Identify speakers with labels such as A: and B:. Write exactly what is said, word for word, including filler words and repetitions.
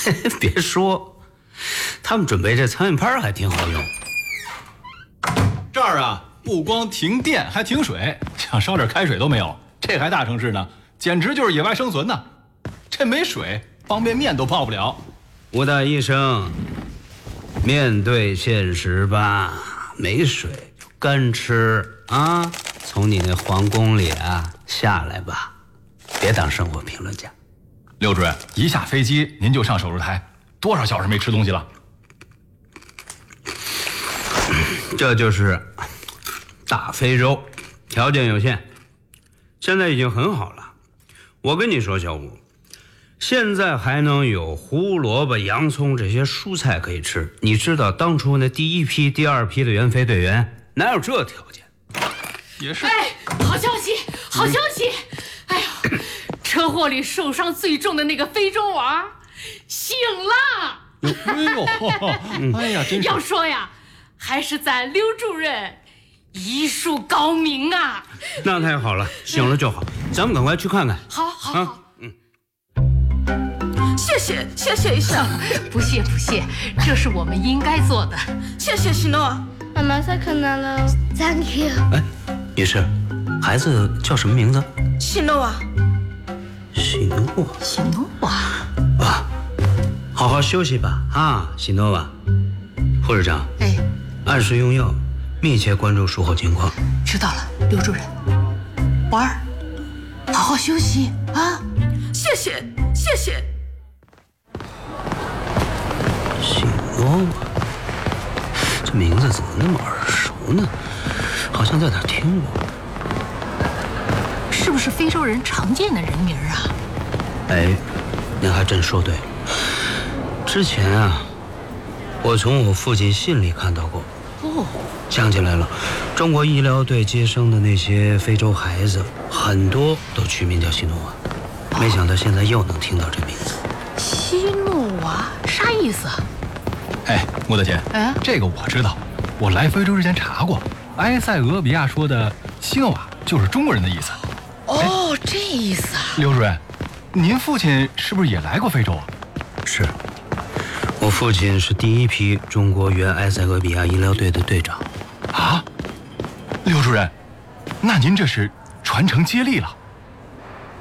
A: 别说，他们准备这苍蝇拍还挺好用。
B: 这儿啊，不光停电，还停水，想烧点开水都没有。这还大城市呢，简直就是野外生存呢。这没水，方便面都泡不了。
A: 吴大医生，面对现实吧，没水就干吃啊！从你那皇宫里啊下来吧，别当生活评论家。
B: 刘主任，一下飞机您就上手术台，多少小时没吃东西了？
A: 这就是大非洲，条件有限，现在已经很好了。我跟你说，小吴，现在还能有胡萝卜、洋葱这些蔬菜可以吃。你知道当初那第一批、第二批的援非队员哪有这条件？
B: 也是。
C: 哎，好消息，好消息！哎呀，车祸里受伤最重的那个非洲娃醒了。
B: 哎呦，哎呀，真是。
C: 要说呀，还是咱刘主任医术高明啊。
A: 那太好了，醒了就好，咱们赶快去看看。
C: 好，好，好。
A: 啊嗯，
D: 谢谢，谢谢医生。
C: 不谢不谢，这是我们应该做的。
D: 谢谢西诺。
E: 妈妈再看到了 ，Thank you。
A: 哎，女士，孩子叫什么名字？
D: 西诺啊。
A: 喜诺瓦。
C: 喜诺瓦。
A: 啊，好好休息吧，啊，喜诺瓦。护士长，
C: 哎，
A: 按时用药，密切关注术后情况。
C: 知道了，刘主任。婉儿，好好休息啊。
D: 谢谢，谢谢。
A: 喜诺瓦，这名字怎么那么耳熟呢？好像在哪儿听过。
C: 是不是非洲人常见的人名啊？
A: 哎，您还真说对了。之前啊，我从我父亲信里看到过。
C: 哦，
A: 想起来了，中国医疗队接生的那些非洲孩子，很多都取名叫西诺瓦。没想到现在又能听到这名字。
C: 西诺瓦啥意思啊？
B: 哎，穆德贤，
C: 嗯，
B: 这个我知道，我来非洲之前查过，埃塞俄比亚说的西诺瓦就是中国人的意思。
C: 哦，这意思啊。
B: 刘主任，您父亲是不是也来过非洲啊？
A: 是，我父亲是第一批中国原埃塞俄比亚医疗队的队长。
B: 啊，刘主任，那您这是传承接力了。